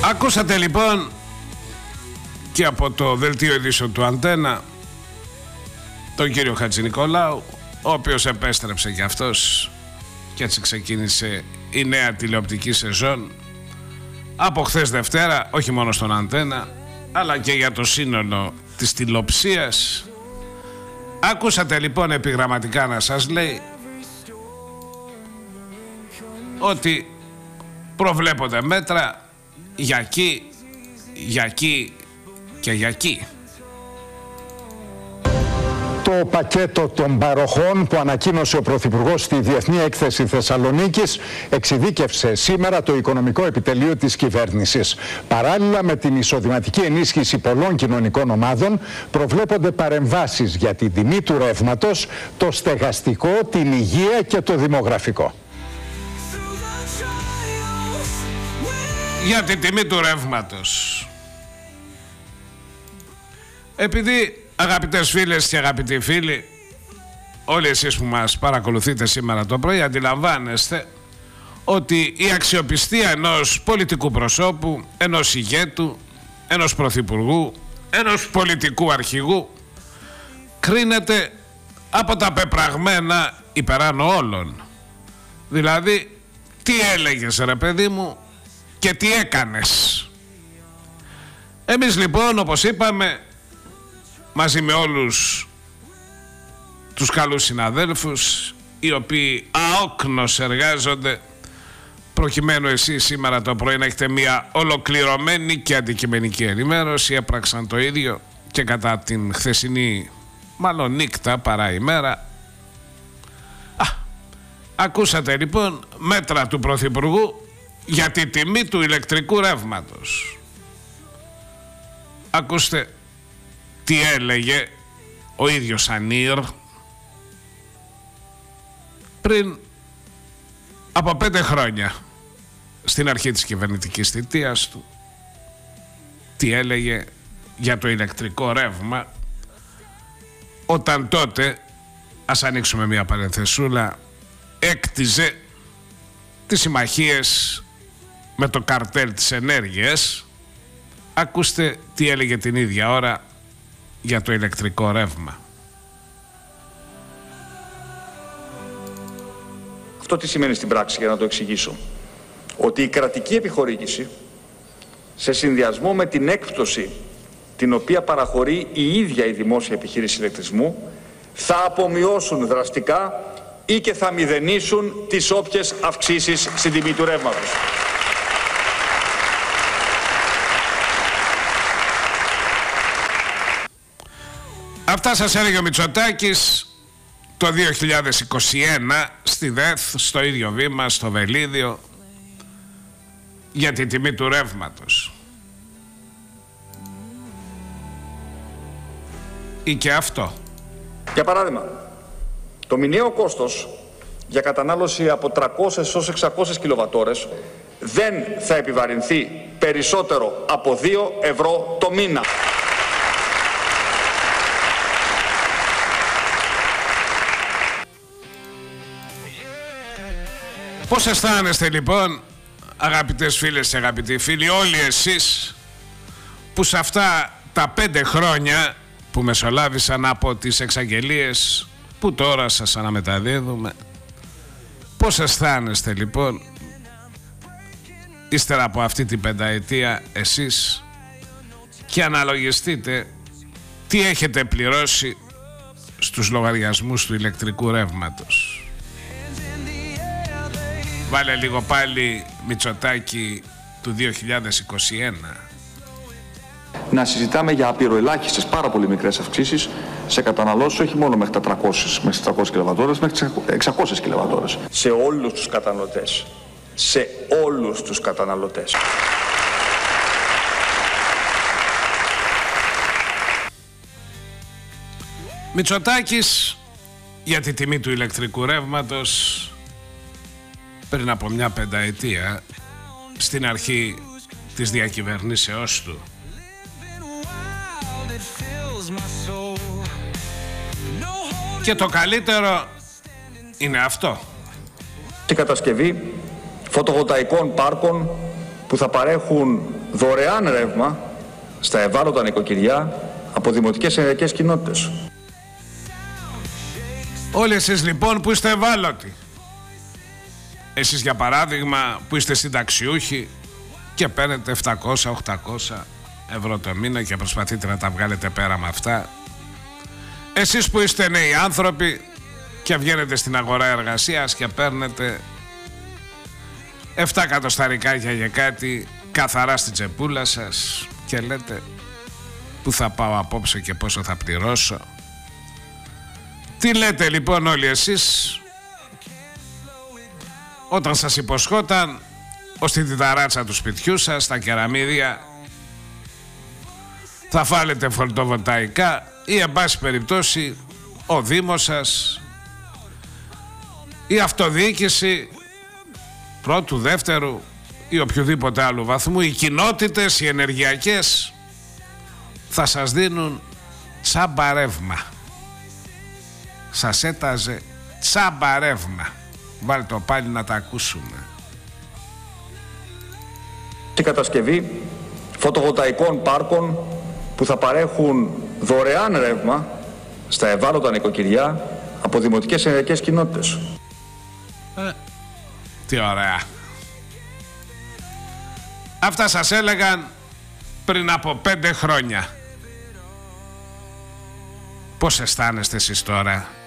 Ακούσατε λοιπόν και από το δελτίο ειδήσεων του Αντένα τον κύριο Χατζηνικολάου, ο οποίος επέστρεψε και αυτός και έτσι ξεκίνησε η νέα τηλεοπτική σεζόν από χθες Δευτέρα, όχι μόνο στον Αντένα αλλά και για το σύνολο της τηλεοψίας. Ακούσατε λοιπόν επιγραμματικά να σας λέει ότι προβλέπονται μέτρα για εκεί, για εκεί και για εκεί. Το πακέτο των παροχών που ανακοίνωσε ο Πρωθυπουργός στη Διεθνή Έκθεση Θεσσαλονίκης εξειδίκευσε σήμερα το οικονομικό επιτελείο της κυβέρνησης. Παράλληλα με την εισοδηματική ενίσχυση πολλών κοινωνικών ομάδων προβλέπονται παρεμβάσεις για την τιμή του ρεύματος, το στεγαστικό, την υγεία και το δημογραφικό. Για την τιμή του ρεύματος. Επειδή αγαπητές φίλες και αγαπητοί φίλοι, όλοι εσείς που μας παρακολουθείτε σήμερα το πρωί αντιλαμβάνεστε ότι η αξιοπιστία ενός πολιτικού προσώπου, ενός ηγέτου, ενός πρωθυπουργού, ενός πολιτικού αρχηγού κρίνεται από τα πεπραγμένα υπεράνω όλων. Δηλαδή, τι έλεγες ρε παιδί μου και τι έκανες. Εμείς λοιπόν, όπως είπαμε, μαζί με όλους τους καλούς συναδέλφους οι οποίοι αόκνος εργάζονται προκειμένου εσείς σήμερα το πρωί να έχετε μια ολοκληρωμένη και αντικειμενική ενημέρωση, έπραξαν το ίδιο και κατά την χθεσινή μάλλον νύχτα παρά ημέρα. Ακούσατε λοιπόν μέτρα του Πρωθυπουργού για τη τιμή του ηλεκτρικού ρεύματος. Ακούστε τι έλεγε ο ίδιος Ανήρ πριν από 5 χρόνια στην αρχή της κυβερνητικής θητείας του. Τι έλεγε για το ηλεκτρικό ρεύμα όταν τότε, ας ανοίξουμε μια παρενθεσούλα, έκτιζε τις συμμαχίες με το καρτέλ της ενέργειας. Ακούστε τι έλεγε την ίδια ώρα για το ηλεκτρικό ρεύμα. Αυτό τι σημαίνει στην πράξη, για να το εξηγήσω. Ότι η κρατική επιχορήγηση σε συνδυασμό με την έκπτωση την οποία παραχωρεί η ίδια η δημόσια επιχείρηση ηλεκτρισμού θα απομειώσουν δραστικά ή και θα μηδενίσουν τις όποιες αυξήσεις στην τιμή του ρεύματος. Αυτά σας έλεγε ο Μητσοτάκης το 2021 στη ΔΕΘ, στο ίδιο βήμα, στο Βελίδιο, για την τιμή του ρεύματος. Ή και αυτό. Για παράδειγμα, το μηνιαίο κόστος για κατανάλωση από 300 έως 600 κιλοβατόρες δεν θα επιβαρυνθεί περισσότερο από 2 ευρώ το μήνα. Πώς αισθάνεστε λοιπόν, αγαπητές φίλες και αγαπητοί φίλοι, όλοι εσείς που σε αυτά τα 5 χρόνια που μεσολάβησαν από τις εξαγγελίες που τώρα σας αναμεταδίδουμε, πώς αισθάνεστε λοιπόν ύστερα από αυτή την 5ετία εσείς και αναλογιστείτε τι έχετε πληρώσει στους λογαριασμούς του ηλεκτρικού ρεύματος. Βάλε λίγο πάλι Μητσοτάκη του 2021. Να συζητάμε για απειροελάχιστες, πάρα πολύ μικρές αυξήσεις σε καταναλώσεις, όχι μόνο μέχρι τα 300 κιλοβατόρες, μέχρι 600 κιλοβατόρες. Σε όλους τους καταναλωτές. Σε όλους τους καταναλωτές. Μητσοτάκης για τη τιμή του ηλεκτρικού ρεύματος πριν από μια 5ετία, στην αρχή της διακυβερνήσεώς του. Και το καλύτερο είναι αυτό. Η κατασκευή φωτοβολταϊκών πάρκων που θα παρέχουν δωρεάν ρεύμα στα ευάλωτα νοικοκυριά από δημοτικές ενεργειακές κοινότητες. Όλοι εσείς λοιπόν που είστε ευάλωτοι, εσείς για παράδειγμα που είστε συνταξιούχοι και παίρνετε 700-800 ευρώ το μήνα και προσπαθείτε να τα βγάλετε πέρα με αυτά, εσείς που είστε νέοι άνθρωποι και βγαίνετε στην αγορά εργασίας και παίρνετε 7 εκατοσταρικάκια για κάτι καθαρά στην τσεπούλα σας και λέτε πού θα πάω απόψε και πόσο θα πληρώσω. Τι λέτε λοιπόν όλοι εσείς όταν σας υποσχόταν ως την ταράτσα του σπιτιού σας, τα κεραμίδια, θα βάλετε φωτοβολταϊκά ή εν πάση περιπτώσει ο Δήμος σας, η αυτοδιοίκηση πρώτου, δεύτερου ή οποιοδήποτε άλλου βαθμού, οι κοινότητες, οι ενεργειακές θα σας δίνουν τσάμπα ρεύμα. Σας έταζε τσάμπα ρεύμα. Βάλτε το πάλι να τα ακούσουμε. Η κατασκευή φωτοβολταϊκών πάρκων που θα παρέχουν δωρεάν ρεύμα στα ευάλωτα νοικοκυριά από δημοτικές ενεργειακές κοινότητες. Τι ωραία. Αυτά σας έλεγαν πριν από 5 χρόνια. Πώς αισθάνεστε εσείς τώρα?